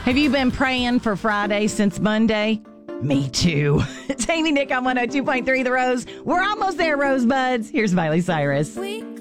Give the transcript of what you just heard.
Have you been praying for Friday since Monday? Me too. It's Amy Nick on 102.3 The Rose. We're almost there, Rosebuds. Here's Miley Cyrus. We